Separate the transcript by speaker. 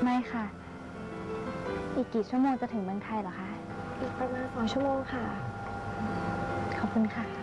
Speaker 1: ไม่ค่ะ อีกกี่ชั่วโมงจะถึงเมืองไทยเหรอคะ
Speaker 2: อีกประมาณ2 ชั่วโมงค่ะ
Speaker 1: ขอบคุณค่ะ